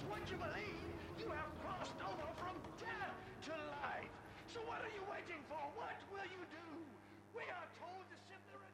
what you believe, you have crossed over from death to life. So what are you waiting for? What will you do? We are told to simply